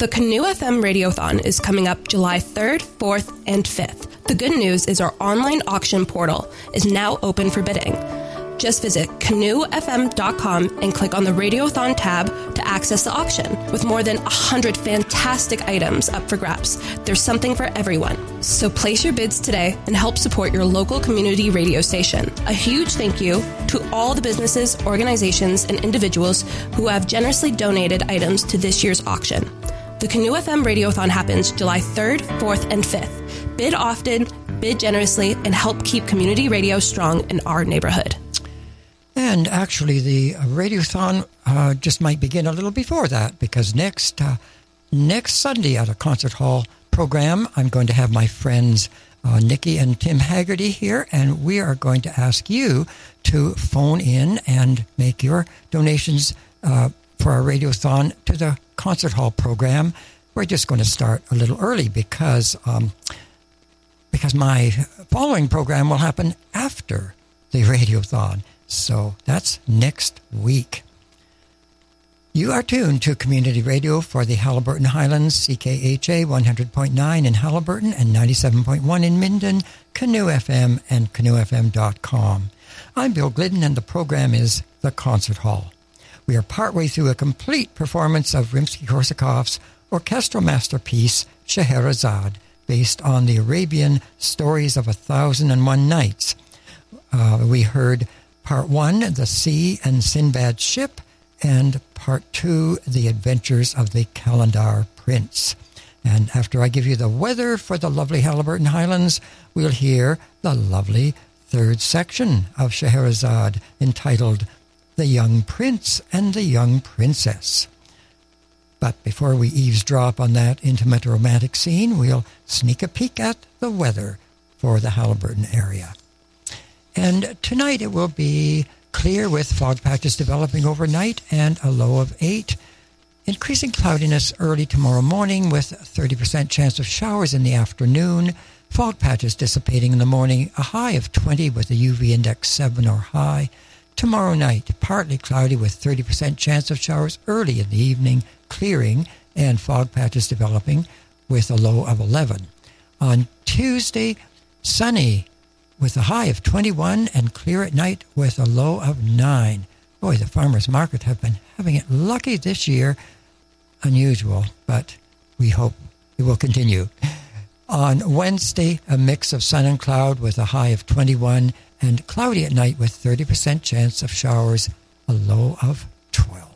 The Canoe FM Radiothon is coming up July 3rd, 4th, and 5th. The good news is our online auction portal is now open for bidding. Just visit canoefm.com and click on the Radiothon tab to access the auction. With more than 100 fantastic items up for grabs, there's something for everyone. So place your bids today and help support your local community radio station. A huge thank you to all the businesses, organizations, and individuals who have generously donated items to this year's auction. The Canoe FM Radiothon happens July 3rd, 4th, and 5th. Bid often, bid generously, and help keep community radio strong in our neighborhood. And actually, the Radiothon just might begin a little before that, because next Sunday at a concert hall program, I'm going to have my friends Nikki and Tim Haggerty here, and we are going to ask you to phone in and make your donations for our Radiothon to the concert hall program. We're just going to start a little early because my following program will happen after the Radiothon. So that's next week. You are tuned to Community Radio for the Haliburton Highlands, CKHA 100.9 in Haliburton and 97.1 in Minden, Canoe FM and canoefm.com. I'm Bill Glidden, and the program is The Concert Hall. We are partway through a complete performance of Rimsky-Korsakov's orchestral masterpiece, Scheherazade, based on the Arabian Stories of 1,001 Nights. We heard Part 1, The Sea and Sinbad's Ship, and Part 2, The Adventures of the Kalandar Prince. And after I give you the weather for the lovely Haliburton Highlands, we'll hear the lovely third section of Scheherazade, entitled The Young Prince and the Young Princess. But before we eavesdrop on that intimate romantic scene, we'll sneak a peek at the weather for the Haliburton area. And tonight it will be clear with fog patches developing overnight and a low of 8. Increasing cloudiness early tomorrow morning with a 30% chance of showers in the afternoon. Fog patches dissipating in the morning, a high of 20 with a UV index 7 or high. Tomorrow night, partly cloudy with 30% chance of showers early in the evening, clearing and fog patches developing with a low of 11. On Tuesday, sunny with a high of 21 and clear at night with a low of 9. Boy, the farmers market have been having it lucky this year. Unusual, but we hope it will continue. On Wednesday, a mix of sun and cloud with a high of 21 and cloudy at night with 30% chance of showers, a low of 12.